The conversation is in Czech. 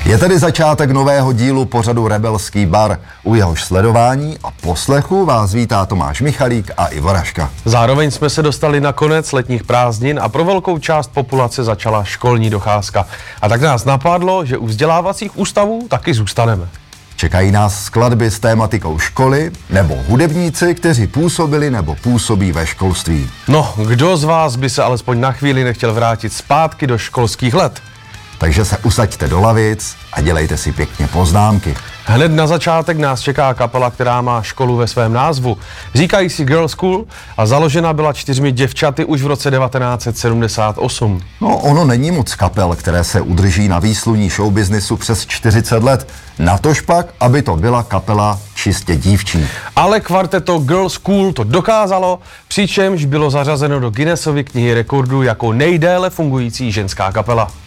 Je tedy začátek nového dílu pořadu Rebelský bar. U jehož sledování a poslechu vás vítá Tomáš Michalík a Ivo Raška. Zároveň jsme se dostali na konec letních prázdnin a pro velkou část populace začala školní docházka. A tak nás napadlo, že u vzdělávacích ústavů taky zůstaneme. Čekají nás skladby s tématikou školy nebo hudebníci, kteří působili nebo působí ve školství. No, kdo z vás by se alespoň na chvíli nechtěl vrátit zpátky do školských let? Takže se usaďte do lavic a dělejte si pěkně poznámky. Hned na začátek nás čeká kapela, která má školu ve svém názvu. Říkají si Girls School a založena byla 4 děvčaty už v roce 1978. No, ono není moc kapel, které se udrží na výsluní showbiznisu přes 40 let. Natož pak, aby to byla kapela čistě dívčí. Ale kvarteto Girls School to dokázalo, přičemž bylo zařazeno do Guinnessovy knihy rekordů jako nejdéle fungující ženská kapela.